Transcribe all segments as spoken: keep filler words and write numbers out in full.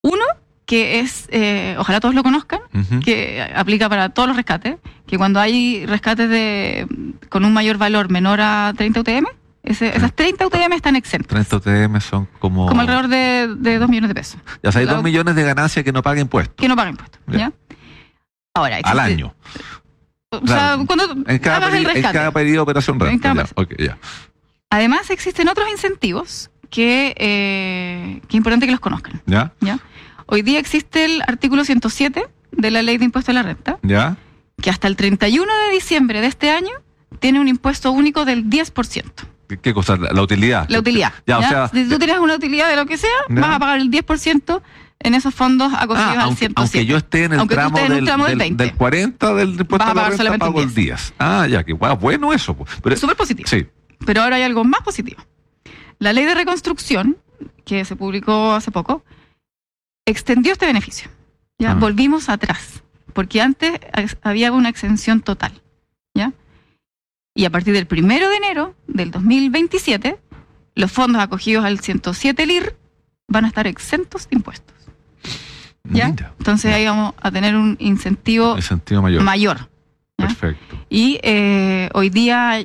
Uno, que es, eh, ojalá todos lo conozcan, uh-huh. que aplica para todos los rescates, que cuando hay rescates de con un mayor valor menor a treinta U T M, ese, esas treinta U T M están exentas. treinta U T M son como... Como alrededor de, de dos millones de pesos. Ya, o sea, hay dos millones de ganancias que no paguen impuestos. Que no paguen impuestos, ¿ya? ¿ya? Ahora, existe, al año. O sea, claro, cuando en cada hagas el rescate. En cada periodo de operación renta. Ya, okay, ya. Además, existen otros incentivos que, eh, que es importante que los conozcan. ¿Ya? ¿Ya? Hoy día existe el artículo ciento siete de la Ley de Impuesto a la Renta, ¿ya? Que hasta el treinta y uno de diciembre de este año tiene un impuesto único del diez por ciento. ¿Qué, qué cosa? La, la utilidad. La utilidad. Ya, ¿ya? O sea, si tú tienes una utilidad de lo que sea, ¿ya? Vas a pagar el diez por ciento en esos fondos acogidos ah, al aunque, ciento siete. Aunque yo esté en el aunque tramo, en del, tramo del, del, veinte. del cuarenta del impuesto a, a la renta, pago el diez. Ah, ya, que wow, bueno eso. Pero, súper positivo. Sí. Pero ahora hay algo más positivo. La Ley de Reconstrucción, que se publicó hace poco, extendió este beneficio. ¿Ya? Ah. Volvimos atrás, porque antes había una exención total. ¿Ya? Y a partir del primero de enero del dos mil veintisiete, los fondos acogidos al ciento siete L I R van a estar exentos de impuestos. ¿Ya? Mira, Entonces ya. ahí vamos a tener un incentivo, incentivo mayor. mayor ¿ya? Perfecto. Y eh, hoy día hay,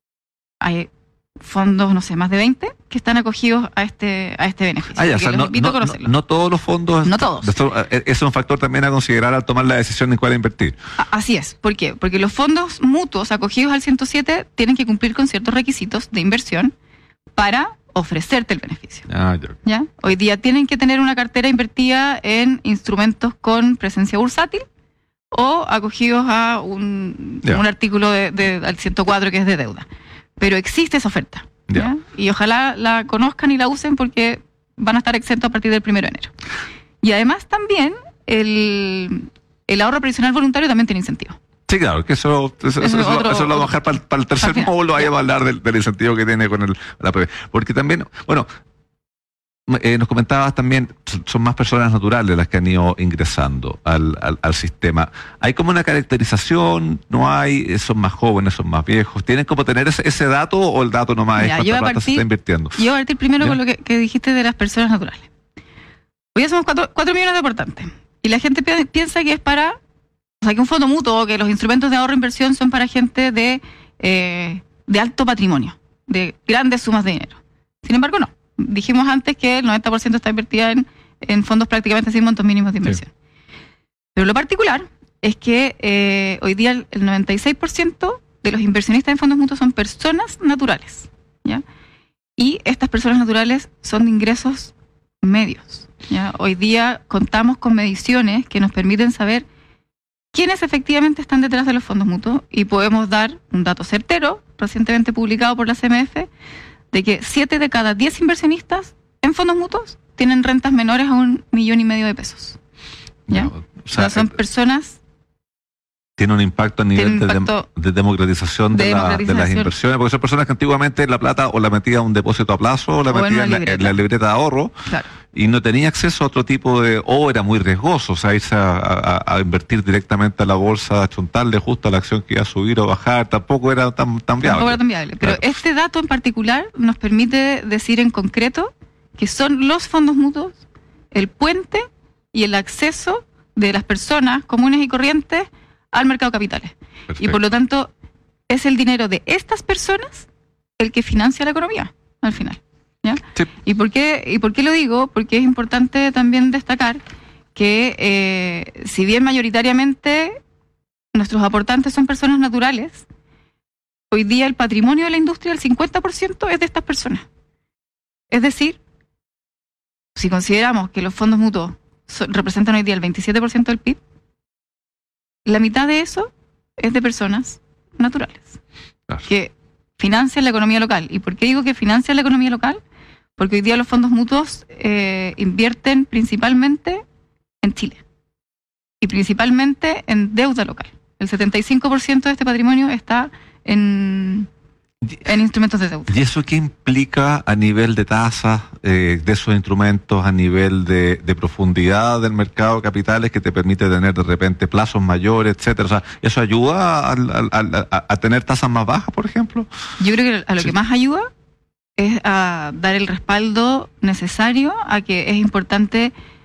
hay fondos, no sé, más de veinte que están acogidos a este a este beneficio. Ah, ya, o sea, no, no, no, no todos los fondos. No todos. Esto, es un factor también a considerar al tomar la decisión en cuál invertir. Así es. ¿Por qué? Porque los fondos mutuos acogidos al ciento siete tienen que cumplir con ciertos requisitos de inversión para ofrecerte el beneficio. Ah, ya. ¿Ya? Hoy día tienen que tener una cartera invertida en instrumentos con presencia bursátil o acogidos a un, un artículo de, de, al ciento cuatro que es de deuda. Pero existe esa oferta. ¿ya? ¿Ya? Y ojalá la conozcan y la usen porque van a estar exentos a partir del primero de enero. Y además también el, el ahorro previsional voluntario también tiene incentivo. Sí, claro, que eso, eso, eso, eso, otro, eso lo vamos a dejar para, para el tercer módulo, ahí vamos a hablar del, del incentivo que tiene con el, la P B. Porque también, bueno, eh, nos comentabas también, son más personas naturales las que han ido ingresando al, al, al sistema. ¿Hay como una caracterización? ¿No hay? ¿Son más jóvenes, son más viejos? ¿Tienen como tener ese, ese dato o el dato nomás es cuánta plata se está invirtiendo? Yo voy a partir primero ¿Ya? con lo que, que dijiste de las personas naturales. Hoy ya somos cuatro, cuatro millones de aportantes y la gente pi- piensa que es para... O sea, que un fondo mutuo, que los instrumentos de ahorro e inversión son para gente de, eh, de alto patrimonio, de grandes sumas de dinero. Sin embargo, no. Dijimos antes que el noventa por ciento está invertida en, en fondos prácticamente sin montos mínimos de inversión. Sí. Pero lo particular es que eh, hoy día el, el noventa y seis por ciento de los inversionistas en fondos mutuos son personas naturales. ¿Ya? Y estas personas naturales son de ingresos medios. ¿Ya? Hoy día contamos con mediciones que nos permiten saber quiénes efectivamente están detrás de los fondos mutuos y podemos dar un dato certero, recientemente publicado por la C M F, de que siete de cada diez inversionistas en fondos mutuos tienen rentas menores a un millón y medio de pesos. ¿Ya? No, o sea, o sea, son personas... Tiene un impacto a nivel impacto de, de democratización de, de, democratización la, de las inversiones, porque son personas que antiguamente la plata o la metían a un depósito a plazo o la o metían en, en, en la libreta de ahorro, claro. Y no tenía acceso a otro tipo de... o era muy riesgoso, o sea, irse a, a, a invertir directamente a la bolsa, a chuntarle justo a la acción que iba a subir o bajar, tampoco era tan, tan viable. Tampoco era tan viable, pero claro. Este dato en particular nos permite decir en concreto que son los fondos mutuos el puente y el acceso de las personas comunes y corrientes al mercado de capitales. Perfecto. Y por lo tanto, es el dinero de estas personas el que financia la economía, al final. ¿Ya? Sí. ¿Y por qué, y por qué lo digo? Porque es importante también destacar que eh, si bien mayoritariamente nuestros aportantes son personas naturales, hoy día el patrimonio de la industria, el cincuenta por ciento es de estas personas. Es decir, si consideramos que los fondos mutuos son, representan hoy día el veintisiete por ciento del P I B, la mitad de eso es de personas naturales, claro, que financian la economía local. ¿Y por qué digo que financian la economía local? Porque hoy día los fondos mutuos eh, invierten principalmente en Chile y principalmente en deuda local. El setenta y cinco por ciento de este patrimonio está en, en instrumentos de deuda. ¿Y eso qué implica a nivel de tasas eh, de esos instrumentos, a nivel de, de profundidad del mercado de capitales que te permite tener de repente plazos mayores, etcétera? O sea, ¿eso ayuda a, a, a, a tener tasas más bajas, por ejemplo? Yo creo que a lo sí. que más ayuda es a dar el respaldo necesario a que es importante